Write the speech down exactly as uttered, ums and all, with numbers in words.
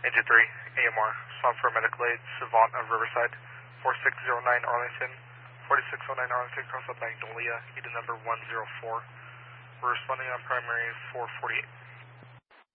Engine three, A M R, Swamp for Medical Aid, Savant of Riverside, four six zero nine Arlington, forty-six oh nine Arlington, cross up Magnolia, unit number one zero four. We're responding on primary four forty-eight.